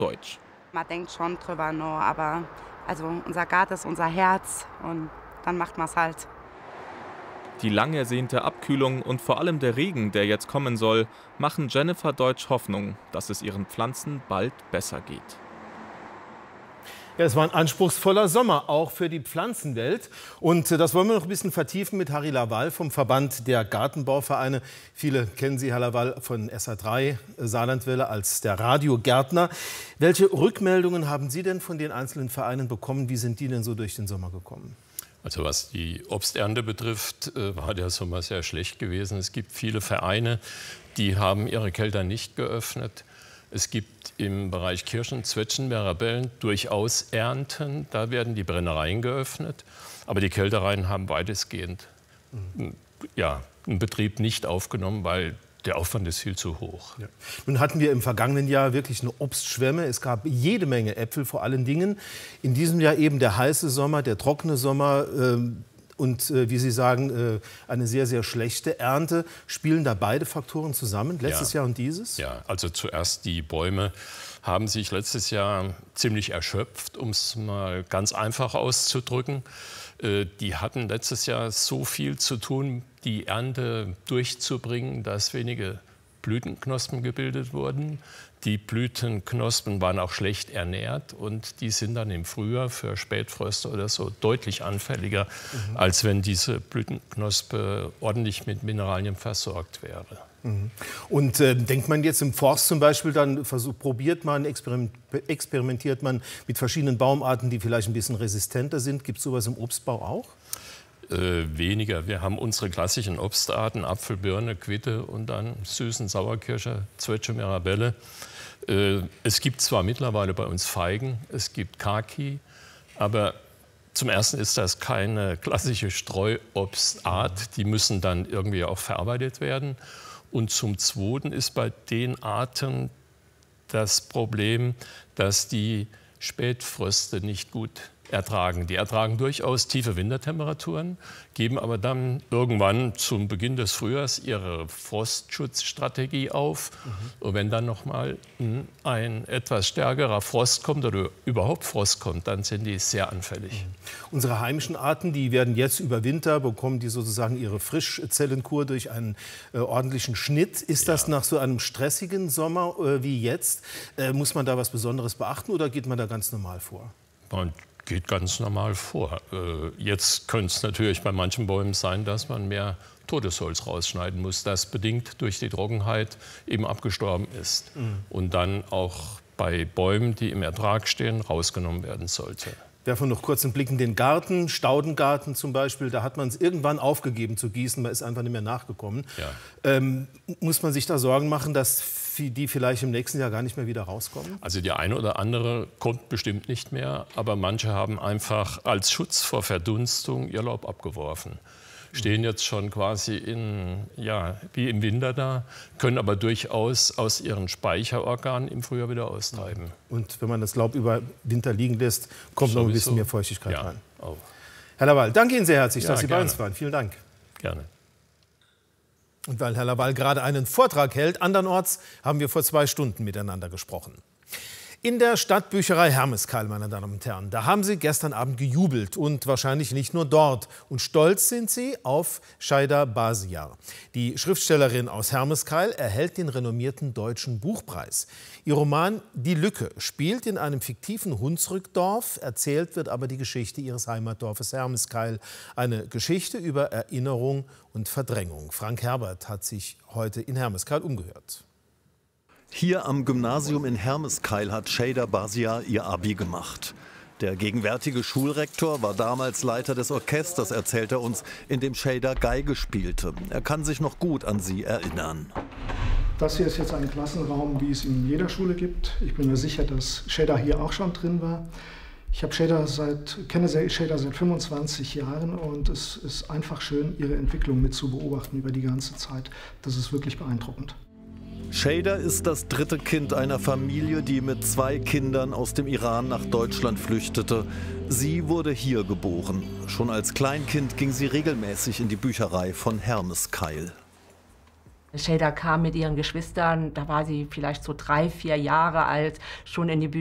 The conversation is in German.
Deutsch. Man denkt schon drüber nach, aber also unser Garten ist unser Herz und dann macht man es halt. Die lang ersehnte Abkühlung und vor allem der Regen, der jetzt kommen soll, machen Jennifer Deutsch Hoffnung, dass es ihren Pflanzen bald besser geht. Ja, es war ein anspruchsvoller Sommer, auch für die Pflanzenwelt. Und das wollen wir noch ein bisschen vertiefen mit Harry Lawal vom Verband der Gartenbauvereine. Viele kennen Sie, Herr Lawal, von SA3 Saarlandwelle als der Radiogärtner. Welche Rückmeldungen haben Sie denn von den einzelnen Vereinen bekommen? Wie sind die denn so durch den Sommer gekommen? Also was die Obsternte betrifft, war der Sommer sehr schlecht gewesen. Es gibt viele Vereine, die haben ihre Kälter nicht geöffnet. Es gibt im Bereich Kirschen, Zwetschgen, Mirabellen durchaus Ernten. Da werden die Brennereien geöffnet. Aber die Kältereien haben weitestgehend einen Betrieb nicht aufgenommen, weil der Aufwand ist viel zu hoch. Ja. Nun hatten wir im vergangenen Jahr wirklich eine Obstschwemme. Es gab jede Menge Äpfel vor allen Dingen. In diesem Jahr eben der heiße Sommer, der trockene Sommer und, wie Sie sagen, eine sehr, sehr schlechte Ernte. Spielen da beide Faktoren zusammen, letztes Jahr und dieses? Ja, also zuerst die Bäume haben sich letztes Jahr ziemlich erschöpft, um es mal ganz einfach auszudrücken. Die hatten letztes Jahr so viel zu tun, die Ernte durchzubringen, dass wenige Blütenknospen gebildet wurden. Die Blütenknospen waren auch schlecht ernährt und die sind dann im Frühjahr für Spätfröste oder so deutlich anfälliger, als wenn diese Blütenknospe ordentlich mit Mineralien versorgt wäre. Und denkt man jetzt im Forst zum Beispiel, dann experimentiert man mit verschiedenen Baumarten, die vielleicht ein bisschen resistenter sind. Gibt es sowas im Obstbau auch? Weniger. Wir haben unsere klassischen Obstarten, Apfel, Birne, Quitte und dann Süßen, Sauerkirsche, Zwetsche, Mirabelle. Es gibt zwar mittlerweile bei uns Feigen, es gibt Kaki, aber zum Ersten ist das keine klassische Streuobstart. Die müssen dann irgendwie auch verarbeitet werden. Und zum Zweiten ist bei den Arten das Problem, dass die Spätfröste nicht gut ertragen. Die ertragen durchaus tiefe Wintertemperaturen, geben aber dann irgendwann zum Beginn des Frühjahrs ihre Frostschutzstrategie auf. Und wenn dann noch mal ein etwas stärkerer Frost kommt oder überhaupt Frost kommt, dann sind die sehr anfällig. Unsere heimischen Arten, die werden jetzt über Winter, bekommen die sozusagen ihre Frischzellenkur durch einen ordentlichen Schnitt. Ist das nach so einem stressigen Sommer wie jetzt? Muss man da was Besonderes beachten oder geht man da ganz normal vor? Man geht ganz normal vor. Jetzt könnte es natürlich bei manchen Bäumen sein, dass man mehr Todesholz rausschneiden muss, das bedingt durch die Trockenheit eben abgestorben ist und dann auch bei Bäumen, die im Ertrag stehen, rausgenommen werden sollte. Werfen wir noch kurz einen Blick in den Garten, Staudengarten zum Beispiel. Da hat man es irgendwann aufgegeben zu gießen, man ist einfach nicht mehr nachgekommen. Ja. Muss man sich da Sorgen machen, dass die vielleicht im nächsten Jahr gar nicht mehr wieder rauskommen? Also die eine oder andere kommt bestimmt nicht mehr, aber manche haben einfach als Schutz vor Verdunstung ihr Laub abgeworfen. Stehen jetzt schon quasi wie im Winter da, können aber durchaus aus ihren Speicherorganen im Frühjahr wieder austreiben. Und wenn man das Laub über Winter liegen lässt, kommt noch ein bisschen mehr Feuchtigkeit rein. Auch. Herr Lawal, danke Ihnen sehr herzlich, dass Sie bei uns waren. Vielen Dank. Gerne. Und weil Herr Lawal gerade einen Vortrag hält, andernorts haben wir vor 2 Stunden miteinander gesprochen. In der Stadtbücherei Hermeskeil, meine Damen und Herren, da haben Sie gestern Abend gejubelt und wahrscheinlich nicht nur dort. Und stolz sind Sie auf Şeyda Bağcılar. Die Schriftstellerin aus Hermeskeil erhält den renommierten Deutschen Buchpreis. Ihr Roman Die Lücke spielt in einem fiktiven Hunsrückdorf, erzählt wird aber die Geschichte ihres Heimatdorfes Hermeskeil. Eine Geschichte über Erinnerung und Verdrängung. Frank Herbert hat sich heute in Hermeskeil umgehört. Hier am Gymnasium in Hermeskeil hat Şeyda Bağcılar ihr Abi gemacht. Der gegenwärtige Schulrektor war damals Leiter des Orchesters, erzählt er uns, in dem Şeyda Geige spielte. Er kann sich noch gut an sie erinnern. Das hier ist jetzt ein Klassenraum, wie es in jeder Schule gibt. Ich bin mir sicher, dass Şeyda hier auch schon drin war. Ich kenne Şeyda seit 25 Jahren und es ist einfach schön, ihre Entwicklung mit zu beobachten über die ganze Zeit. Das ist wirklich beeindruckend. Şeyda ist das 3. Kind einer Familie, die mit 2 Kindern aus dem Iran nach Deutschland flüchtete. Sie wurde hier geboren. Schon als Kleinkind ging sie regelmäßig in die Bücherei von Hermeskeil. Shader kam mit ihren Geschwistern, da war sie vielleicht so 3, 4 Jahre alt, schon in die